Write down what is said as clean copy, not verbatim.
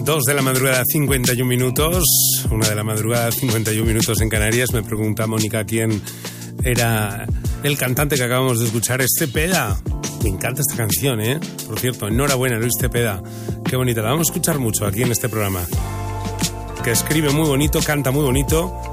2 de la madrugada, 51 minutos. 1 de la madrugada, 51 minutos en Canarias. Me pregunta Mónica quién era el cantante que acabamos de escuchar. Es Cepeda. Me encanta esta canción, ¿eh? Por cierto, enhorabuena, Luis Cepeda. Qué bonita. La vamos a escuchar mucho aquí en este programa. Que escribe muy bonito, canta muy bonito